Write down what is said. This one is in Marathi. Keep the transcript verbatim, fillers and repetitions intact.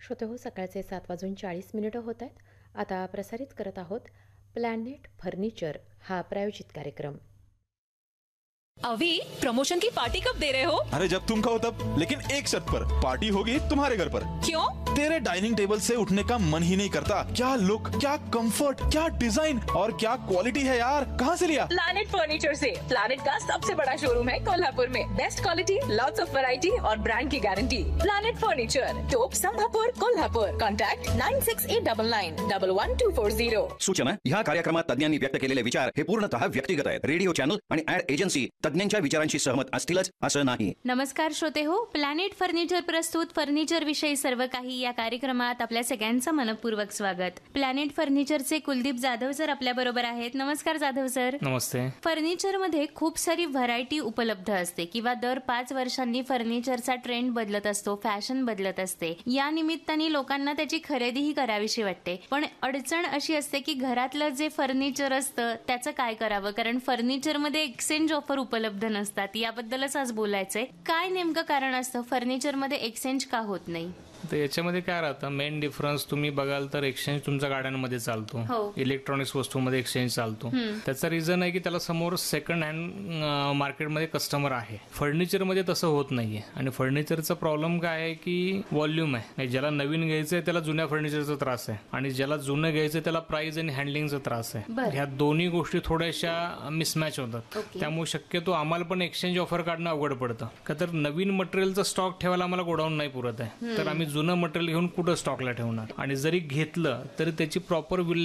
श्रोते हो, सकाळचे सात वाजून चाळीस मिनिटं होत आहेत. आता प्रसारित करत आहोत प्लॅनेट फर्निचर हा प्रायोजित कार्यक्रम. अभी प्रमोशन की पार्टी कब दे रहे हो? अरे जब तुम कहो तब, लेकिन एक शर्त पर. पार्टी होगी तुम्हारे घर पर. क्यों? तेरे डाइनिंग टेबल से उठने का मन ही नहीं करता. क्या लुक, क्या कंफर्ट, क्या डिजाइन और क्या क्वालिटी है यार. कहाँ से लिया? प्लैनेट फर्नीचर से. प्लैनेट का सबसे बड़ा शोरूम है कोल्हापुर में. Best quality, lots of variety और ब्रांड की गारंटी. प्लैनेट फर्नीचर, टोप संभापुर, Kolhapur. Contact nine six eight nine nine double one two four zero. सूचना: ह्या कार्यक्रमात तज्ञांनी व्यक्त केलेले विचार हे पूर्णतः व्यक्तिगत आहेत. रेडिओ चॅनल आणि ऍड एजन्सी तज्ञांच्या विचारांशी सहमत असतीलच असं नाही. नमस्कार श्रोते हो, प्लॅनेट फर्निचर प्रस्तुत फर्निचर विषयी सर्व काही या कार्यक्रमात आपल्या सगळ्यांचं मनपूर्वक स्वागत. प्लॅनेट फर्निचरचे कुलदीप जाधव सर आपल्या बरोबर आहेत. नमस्कार जाधव सर. नमस्ते. फर्निचरमध्ये खूप सारी व्हरायटी उपलब्ध असते किंवा दर पाच वर्षांनी फर्निचरचा ट्रेंड बदलत असतो, फॅशन बदलत असते. या निमित्ताने लोकांना त्याची खरेदीही करावीशी वाटते. पण अडचण अशी असते की घरातलं जे फर्निचर असतं त्याचं काय करावं, कारण फर्निचरमध्ये एक्सचेंज ऑफर उपलब्ध नसतात. याबद्दलच आज बोलायचंय. काय नेमकं कारण असतं फर्निचरमध्ये एक्सचेंज का होत नाही? तर याच्यामध्ये काय राहतं, मेन डिफरन्स तुम्ही बघाल तर एक्सचेंज तुमच्या गाड्यांमध्ये चालतो, इलेक्ट्रॉनिक्स वस्तूमध्ये एक्सचेंज चालतो. त्याचा रिझन आहे की त्याला समोर सेकंड हँड मार्केटमध्ये कस्टमर आहे. फर्निचरमध्ये तसं होत नाहीये. आणि फर्निचरचा प्रॉब्लेम काय आहे की व्हॉल्यूम आहे. ज्याला नवीन घ्यायचंय त्याला जुन्या फर्निचरचा त्रास आहे, आणि ज्याला जुनं घ्यायचंय त्याला प्राइस आणि हँडलिंगचा त्रास आहे. ह्या दोन्ही गोष्टी थोड्याशा मिसमॅच होतात. त्यामुळे शक्यतो आम्हाला पण एक्सचेंज ऑफर काढणं अवघड पडतं. का तर नवीन मटेरियलचा स्टॉक ठेवायला आम्हाला गोडाऊन नाही पुरत आहे. तर आम्ही जुनं मटेरियल घेऊन कुठं स्टॉकला ठेवणार. आणि जरी घेतलं तरी त्याची प्रॉपर